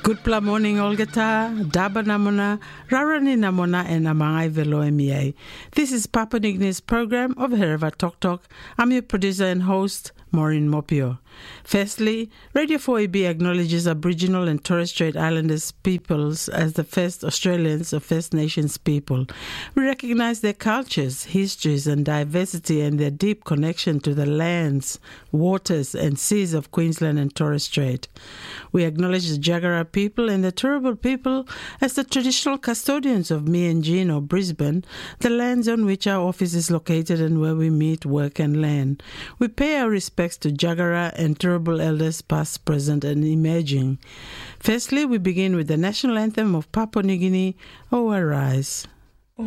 Good morning, Olgata, Daba Namona, Rarani Namona, and Amangai Veloemiai. This is Papua New Guinea's program of Hereva Tok Tok. I'm your producer and host, Maureen Mopio. Firstly, Radio 4AB acknowledges Aboriginal and Torres Strait Islanders peoples as the first Australians or First Nations people. We recognize their cultures, histories and diversity and their deep connection to the lands, waters and seas of Queensland and Torres Strait. We acknowledge the Jagera people and the Turrbal people as the traditional custodians of Meanjin or Brisbane, the lands on which our office is located and where we meet, work and land. We pay our respects to Jagera and Turrbal elders past, present and emerging. Firstly, we begin with the national anthem of Papua New Guinea, O Arise.